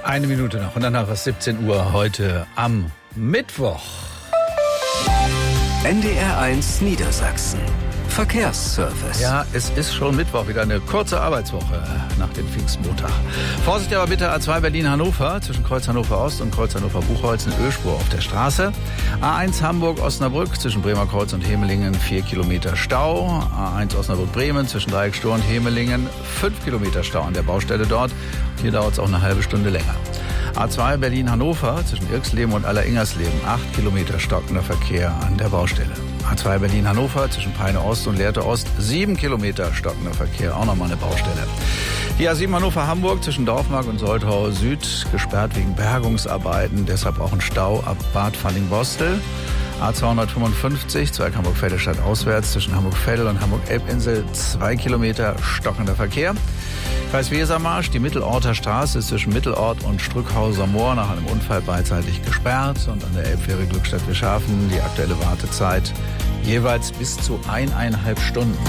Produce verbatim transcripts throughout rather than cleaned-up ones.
Eine Minute noch und danach ist siebzehn Uhr heute am Mittwoch. N D R eins Niedersachsen. Verkehrsservice. Ja, es ist schon Mittwoch, wieder eine kurze Arbeitswoche nach dem Pfingstmontag. Vorsicht aber bitte, A zwei Berlin-Hannover zwischen Kreuz Hannover Ost und Kreuz Hannover-Buchholz eine Ölspur auf der Straße. A eins Hamburg-Osnabrück zwischen Bremerkreuz und Hemelingen vier Kilometer Stau. A eins Osnabrück-Bremen zwischen Dreieckstohr und Hemelingen fünf Kilometer Stau an der Baustelle dort. Hier dauert es auch eine halbe Stunde länger. A zwei Berlin-Hannover zwischen Irksleben und Aller-Ingersleben acht Kilometer stockender Verkehr an der Baustelle. A zwei Berlin-Hannover zwischen Peine Ost und Lehrte Ost sieben Kilometer stockender Verkehr, auch nochmal eine Baustelle. Die A sieben Hannover-Hamburg zwischen Dorfmark und Soltau Süd gesperrt wegen Bergungsarbeiten, deshalb auch ein Stau ab Bad Falling-Bostel. A zweihundertfünfundfünfzig, Zweig Hamburg-Vettelstadt auswärts zwischen Hamburg-Vettel und Hamburg-Elbinsel zwei Kilometer stockender Verkehr. Kreis Wesermarsch, die Mittelorter Straße ist zwischen Mittelort und Strückhauser Moor nach einem Unfall beidseitig gesperrt und an der Elbfähre Glückstadt-Wischhafen die aktuelle Wartezeit jeweils bis zu eineinhalb Stunden.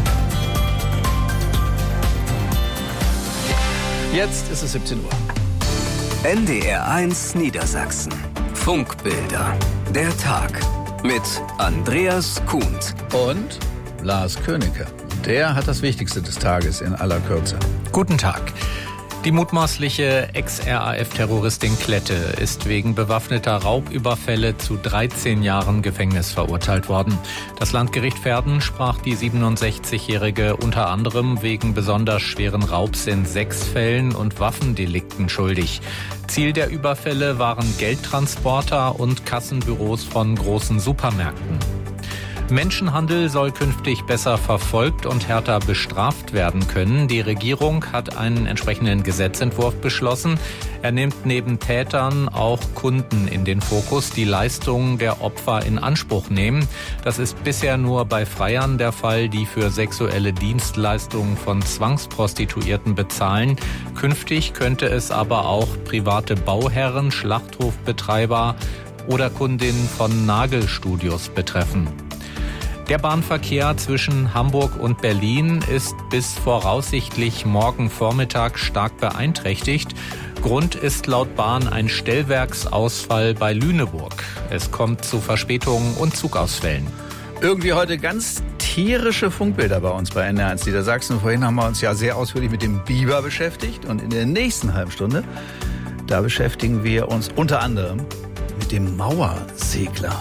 Jetzt ist es siebzehn Uhr. N D R eins Niedersachsen. Funkbilder. Der Tag mit Andreas Kuhnt Und Lars Königke. Der hat das Wichtigste des Tages in aller Kürze. Guten Tag. Die mutmaßliche Ex-R A F-Terroristin Klette ist wegen bewaffneter Raubüberfälle zu dreizehn Jahren Gefängnis verurteilt worden. Das Landgericht Verden sprach die siebenundsechzigjährige unter anderem wegen besonders schweren Raubs in sechs Fällen und Waffendelikten schuldig. Ziel der Überfälle waren Geldtransporter und Kassenbüros von großen Supermärkten. Menschenhandel soll künftig besser verfolgt und härter bestraft werden können. Die Regierung hat einen entsprechenden Gesetzentwurf beschlossen. Er nimmt neben Tätern auch Kunden in den Fokus, die Leistungen der Opfer in Anspruch nehmen. Das ist bisher nur bei Freiern der Fall, die für sexuelle Dienstleistungen von Zwangsprostituierten bezahlen. Künftig könnte es aber auch private Bauherren, Schlachthofbetreiber oder Kundinnen von Nagelstudios betreffen. Der Bahnverkehr zwischen Hamburg und Berlin ist bis voraussichtlich morgen Vormittag stark beeinträchtigt. Grund ist laut Bahn ein Stellwerksausfall bei Lüneburg. Es kommt zu Verspätungen und Zugausfällen. Irgendwie heute ganz tierische Funkbilder bei uns bei N D R eins Niedersachsen. Vorhin haben wir uns ja sehr ausführlich mit dem Biber beschäftigt. Und in der nächsten halben Stunde, da beschäftigen wir uns unter anderem mit dem Mauersegler.